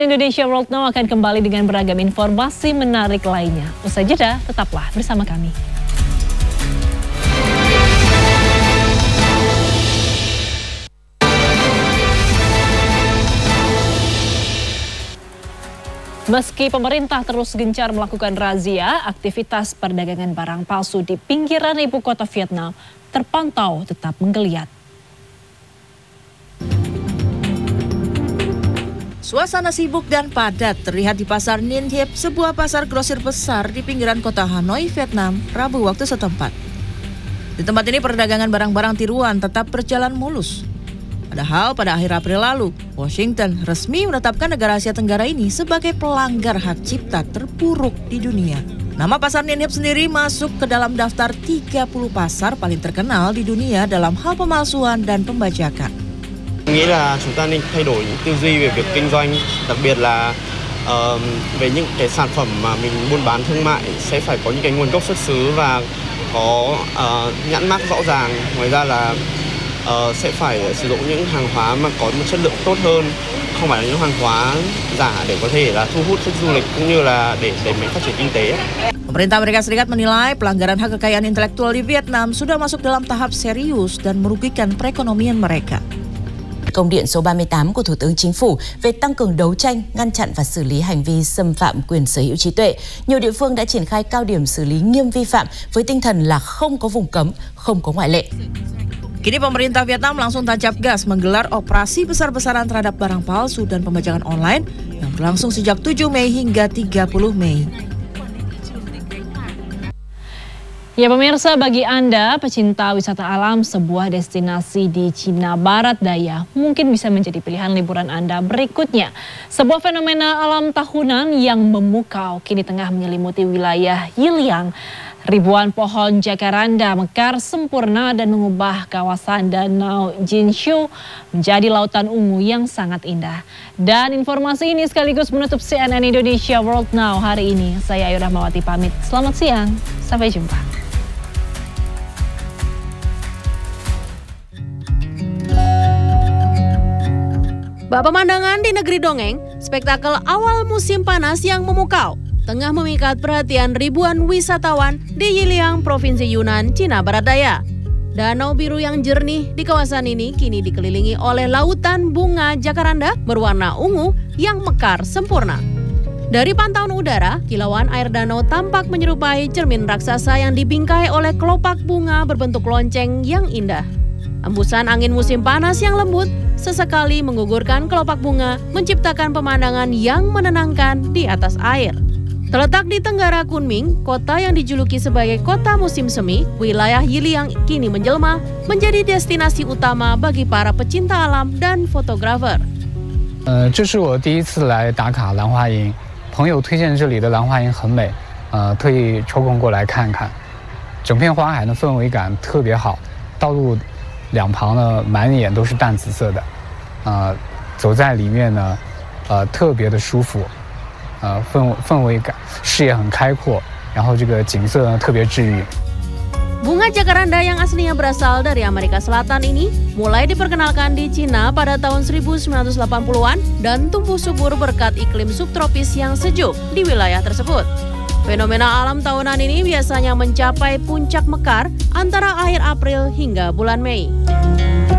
Indonesia World Now akan kembali dengan beragam informasi menarik lainnya. Usai jeda, tetaplah bersama kami. Meski pemerintah terus gencar melakukan razia, aktivitas perdagangan barang palsu di pinggiran ibu kota Vietnam terpantau tetap menggeliat. Suasana sibuk dan padat terlihat di Pasar Ninh Hiep, sebuah pasar grosir besar di pinggiran kota Hanoi, Vietnam, Rabu waktu setempat. Di tempat ini perdagangan barang-barang tiruan tetap berjalan mulus. Padahal pada akhir April lalu, Washington resmi menetapkan negara Asia Tenggara ini sebagai pelanggar hak cipta terburuk di dunia. Nama Pasar Ninh Hiep sendiri masuk ke dalam daftar 30 pasar paling terkenal di dunia dalam hal pemalsuan dan pembajakan. Nghĩ là chúng ta nên thay đổi tư duy về việc kinh doanh, đặc biệt là về những cái sản phẩm mà mình buôn bán thương mại sẽ phải có những cái nguồn gốc xuất xứ và có nhãn mác rõ ràng. Ngoài ra là sẽ phải sử dụng những hàng hóa mà có một chất lượng tốt hơn, không phải là những hàng hóa giả để có thể là thu hút khách du lịch cũng như là để đẩy mạnh phát triển kinh tế. Pemerintah Amerika Serikat menilai pelanggaran hak kekayaan intelektual di Vietnam sudah masuk dalam tahap serius dan merugikan perekonomian mereka. Công điện số 38 của Thủ tướng Chính phủ về tăng cường đấu tranh, ngăn chặn và xử lý hành vi xâm phạm quyền sở hữu trí tuệ. Nhiều địa phương đã triển khai cao điểm xử lý nghiêm vi phạm với tinh thần là không có vùng cấm, không có ngoại lệ. Kini pemerintah Vietnam langsung tancap gas menggelar operasi besar-besaran terhadap barang palsu dan pembajakan online yang berlangsung sejak 7 Mei hingga 30 Mei. Ya pemirsa, bagi Anda pecinta wisata alam, sebuah destinasi di Cina Barat Daya mungkin bisa menjadi pilihan liburan Anda berikutnya. Sebuah fenomena alam tahunan yang memukau kini tengah menyelimuti wilayah Yiliang. Ribuan pohon jacaranda mekar sempurna dan mengubah kawasan Danau Jinshu menjadi lautan ungu yang sangat indah. Dan informasi ini sekaligus menutup CNN Indonesia World Now hari ini. Saya Ayu Rahmawati pamit. Selamat siang, sampai jumpa. Bak pemandangan di negeri dongeng, spektakel awal musim panas yang memukau tengah memikat perhatian ribuan wisatawan di Yiliang, Provinsi Yunnan, Cina Barat Daya. Danau biru yang jernih di kawasan ini kini dikelilingi oleh lautan bunga jacaranda berwarna ungu yang mekar sempurna. Dari pantauan udara, kilauan air danau tampak menyerupai cermin raksasa yang dibingkai oleh kelopak bunga berbentuk lonceng yang indah. Embusan angin musim panas yang lembut sesekali menggugurkan kelopak bunga, menciptakan pemandangan yang menenangkan di atas air. Terletak di Tenggara Kunming, kota yang dijuluki sebagai kota musim semi, wilayah Yiliang kini menjelma menjadi destinasi utama bagi para pecinta alam dan fotografer. 这是我第一次来打卡兰花楹，朋友推荐这里的兰花楹很美，特意抽空过来看看。整片花海的氛围感特别好，道路两旁呢满眼都是淡紫色的，走在里面呢，特别的舒服，氛围感，视野很开阔，然后这个景色呢特别治愈。 Bunga jacaranda yang aslinya berasal dari Amerika Selatan ini mulai diperkenalkan di Cina pada tahun 1980-an dan tumbuh subur berkat iklim subtropis yang sejuk di wilayah tersebut. Fenomena alam tahunan ini biasanya mencapai puncak mekar antara akhir April hingga bulan Mei.